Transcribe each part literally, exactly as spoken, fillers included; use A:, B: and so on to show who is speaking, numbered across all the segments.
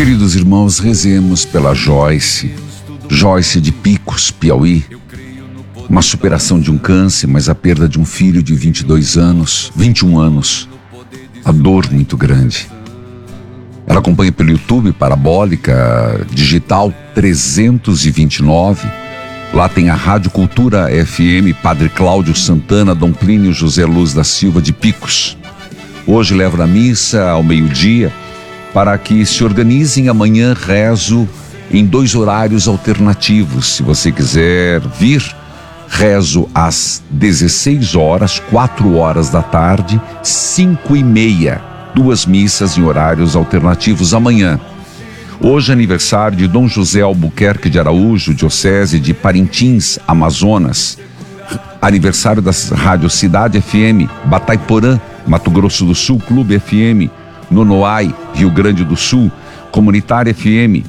A: Queridos irmãos, rezemos pela Joyce, Joyce de Picos, Piauí. Uma superação de um câncer, mas a perda de um filho de vinte e dois anos, vinte e um anos. A dor muito grande. Ela acompanha pelo YouTube, Parabólica Digital trezentos e vinte e nove. Lá tem a Rádio Cultura F M, Padre Cláudio Santana, Dom Plínio José Luz da Silva de Picos. Hoje levo a missa ao meio-dia para que se organizem. Amanhã rezo em dois horários alternativos. Se você quiser vir, rezo às dezesseis horas, quatro horas da tarde, cinco e meia. Duas missas em horários alternativos amanhã. Hoje é aniversário de Dom José Albuquerque de Araújo, diocese de Parintins, Amazonas. Aniversário da Rádio Cidade F M, Batayporã, Mato Grosso do Sul, Clube F M, Nonoai, Rio Grande do Sul, Comunitária F M,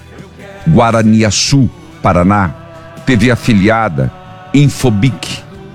A: Guaraniaçu, Paraná, T V afiliada, Infobic,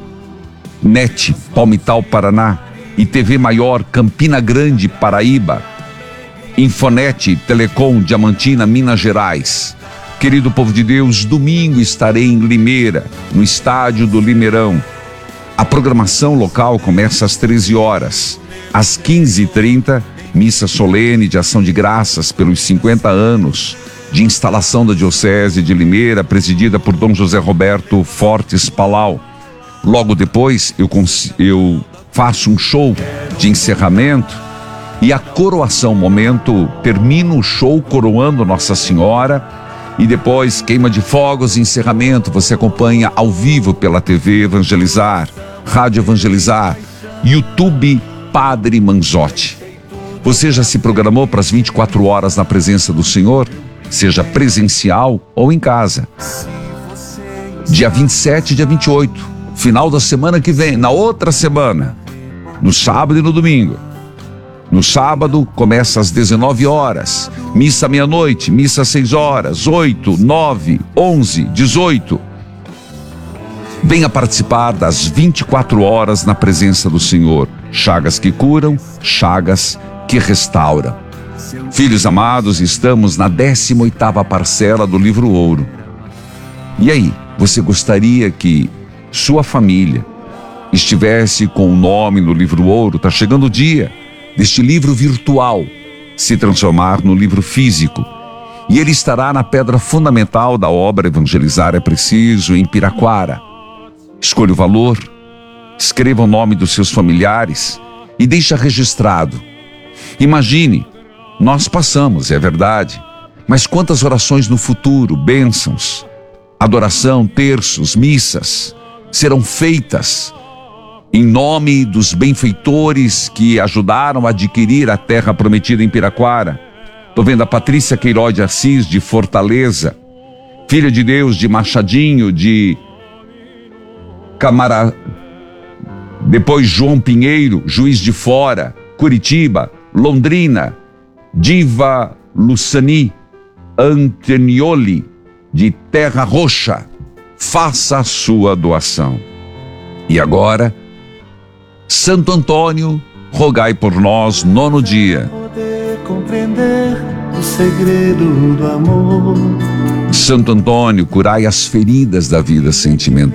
A: Net, Palmital, Paraná, e T V Maior, Campina Grande, Paraíba, Infonet, Telecom, Diamantina, Minas Gerais. Querido povo de Deus, domingo estarei em Limeira, no estádio do Limeirão. A programação local começa às treze horas. Às quinze e trinta, missa solene de ação de graças pelos cinquenta anos de instalação da Diocese de Limeira, presidida por Dom José Roberto Fortes Palau. Logo depois, eu, eu faço um show de encerramento e a coroação, momento, termino o show coroando Nossa Senhora e depois queima de fogos e encerramento. Você acompanha ao vivo pela T V Evangelizar, Rádio Evangelizar, YouTube Padre Manzotti. Você já se programou para as vinte e quatro horas na presença do Senhor? Seja presencial ou em casa. Dia vinte e sete e dia vinte e oito, final da semana que vem, na outra semana, no sábado e no domingo. No sábado começa às dezenove horas, missa meia-noite, missa às seis horas, oito, nove, onze, dezoito. Venha participar das vinte e quatro horas na presença do Senhor. Chagas que curam, chagas que restauram. Filhos amados, estamos na décima oitava parcela do livro Ouro. E aí, você gostaria que sua família estivesse com o nome no livro Ouro? Está chegando o dia deste livro virtual se transformar no livro físico. E ele estará na pedra fundamental da obra Evangelizar é Preciso, em Piraquara. Escolha o valor, escreva o nome dos seus familiares e deixa registrado. Imagine, nós passamos, é verdade, mas quantas orações no futuro, bênçãos, adoração, terços, missas, serão feitas em nome dos benfeitores que ajudaram a adquirir a terra prometida em Piraquara. Estou vendo a Patrícia Queiroz de Assis, de Fortaleza, filha de Deus de Machadinho, de Camara, depois João Pinheiro, Juiz de Fora, Curitiba, Londrina, Diva Lucani Antonioli, de Terra Roxa. Faça a sua doação. E agora, Santo Antônio, rogai por nós, nono dia.
B: Poder compreender o segredo do amor.
A: Santo Antônio, curai as feridas da vida sentimental.